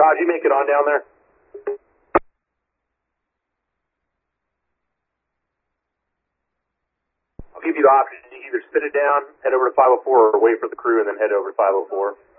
Todd, you make it on down there? I'll give you the option. You either spin it down, head over to 504, or wait for the crew and then head over to 504.